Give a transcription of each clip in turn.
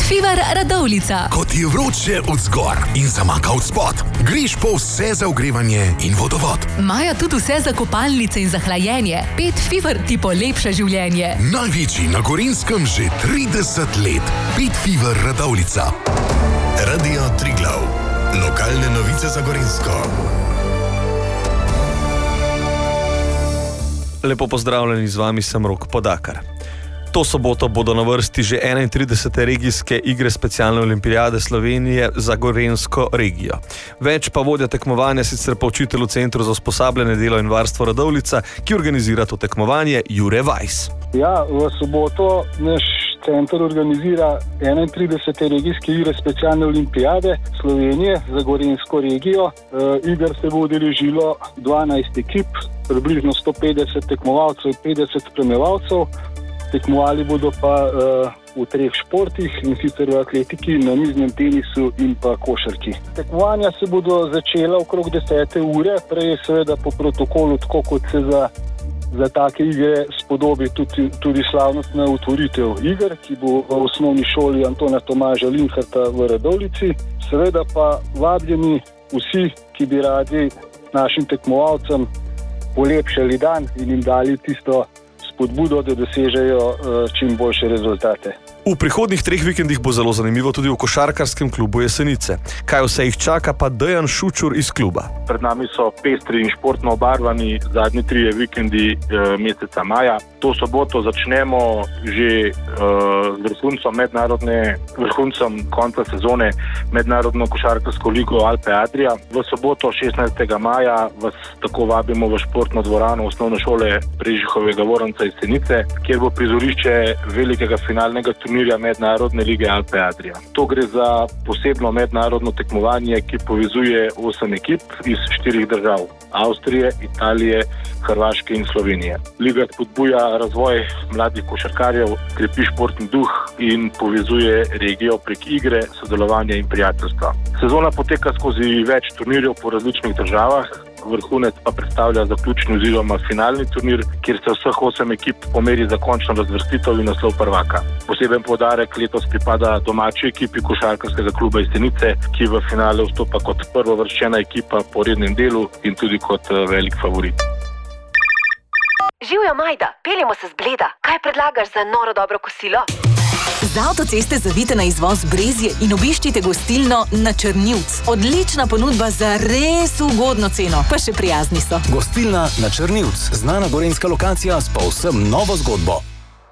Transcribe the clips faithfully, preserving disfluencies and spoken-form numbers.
Fever Radovljica. Ko ti je vroče od zgor in zamaka od spod, greš po vse za ogrevanje in vodovod. Maja tudi vse za kopalnice in za hlajenje. Pet Fever ti polepša življenje. Največji na Gorenjskem že trideset let. Pet Fever Radovljica. Radio Triglav. Lokalne novice za Gorenjsko. Lepo pozdravljeni, z vami sem Rok Podakar. To soboto bodo na vrsti že enaintridesete regijske igre specialne olimpijade Slovenije za Gorenjsko regijo. Več pa vodja tekmovanja, sicer pa učitelj v Centru za usposabljanje, delo in varstvo Radovljica, ki organizira to tekmovanje, Jure Weiss. Ja, v soboto naš center organizira enaintridesete regijske igre specialne olimpijade Slovenije za Gorenjsko regijo. E, iger se bo udeležilo dvanajst ekip, približno sto petdeset tekmovalcev in petdeset spremljevalcev. Tekmovali bodo pa uh, v treh športih, in sicer v atletiki, namiznem tenisu in pa košarki. Tekmovanja se bodo začela okrog desete ure, prej seveda po protokolu, tako kot se za, za take igre spodobi tudi, tudi slavnostna otvoritev iger, ki bo v osnovni šoli Antona Tomaža Linharta v Radovljici. Seveda pa vabljeni vsi, ki bi radi našim tekmovalcem polepšali dan in jim dali tisto spodbudo, da dosežejo uh, čim boljše rezultate. V prihodnjih treh vikendih bo zelo zanimivo tudi v košarkarskem klubu Jesenice. Kaj vse jih čaka, pa Dejan Šučur iz kluba. Pred nami so pestri in športno obarvani zadnji trije vikendi e, meseca maja. To soboto začnemo že e, z vrhuncem mednarodne, vrhuncem konca sezone mednarodno košarkarsko ligo Alpe Adria. V soboto šestnajstega maja vas tako vabimo v športno dvorano osnovne šole Prežihovega Voranca Jesenice, kjer bo prizorišče velikega finalnega turnirja mednarodne lige Alpe Adria. To gre za posebno mednarodno tekmovanje, ki povezuje osem ekip iz štirih držav: Avstrije, Italije, Hrvaške in Slovenije. Liga spodbuja razvoj mladih košarkarjev, krepi športni duh in povezuje regijo prek igre, sodelovanja in prijateljstva. Sezona poteka skozi več turnirjev po različnih državah. Vrhunec pa predstavlja zaključni oziroma finalni turnir, kjer se vseh osem ekip pomeri za končno razvrstitev in naslov prvaka. Poseben poudarek letos pripada domači ekipi košarkarskega kluba Jesenice, ki v finale vstopa kot prvovrščena ekipa po rednem delu in tudi kot velik favorit. Živjo, Majda, peljemo se z Bleda. Kaj predlagaš za noro dobro kosilo? Z avtoceste zavite na izvoz Brezje in obiščite gostilno Na Črnivc. Odlična ponudba za res ugodno ceno, pa še prijazni so. Gostilna Na Črnivc, znana gorenjska lokacija s povsem novo zgodbo.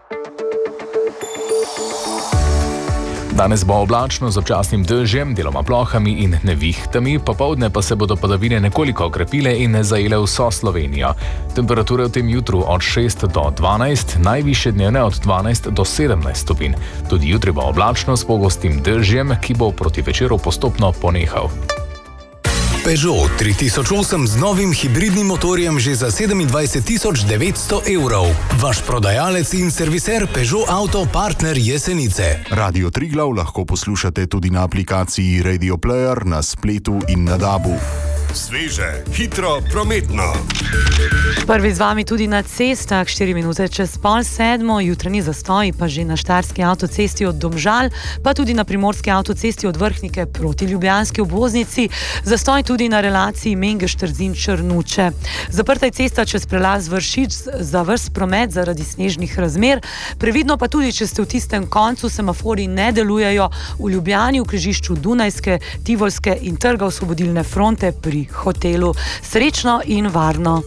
Danes bo oblačno z občasnim dežjem, deloma plohami in nevihtami, popoldne pa se bodo padavine nekoliko okrepile in zajele vso Slovenijo. Temperature v tem jutru od šest do dvanajst, najvišje dnevne od dvanajst do sedemnajst stopinj. Tudi jutri bo oblačno s pogostim dežjem, ki bo proti večeru postopno ponehal. Peugeot tri tisoč osem z novim hibridnim motorjem že za sedemindvajset tisoč devetsto evrov. Vaš prodajalec in serviser Peugeot Auto Partner Jesenice. Radio Triglav lahko poslušate tudi na aplikaciji Radio Player, na spletu in na dabu. Sveže, hitro, prometno. Prvi z vami tudi na cestah, štiri minute čez pol sedmo, jutranji zastoj pa že na štajerski avtocesti od Domžal, pa tudi na primorski avtocesti od Vrhnike proti ljubljanski obvoznici, zastoj tudi na relaciji Mengeš-Trzin-Črnuče. Zaprta je cesta čez prelaz Vršič za ves promet zaradi snežnih razmer, previdno pa tudi, če ste v tistem koncu, semafori ne delujejo v Ljubljani, v križišču Dunajske, Tivolske in Trga Osvobodilne fronte pri hotelu. Srečno in varno.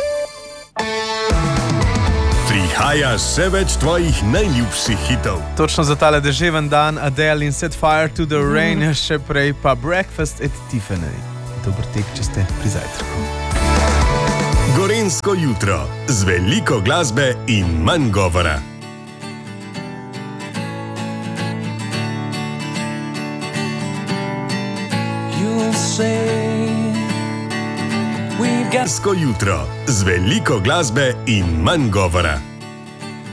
Prihaja še več tvojih najljubših hitov. Točno za tale deževen dan Adele in Set Fire to the Rain, mm. še prej pa Breakfast at Tiffany. Dober tek, če ste pri zajtrku. Gorenjsko jutro z veliko glasbe in manj govora. You'll say Gorenjsko jutro z veliko glasbe in manj govora.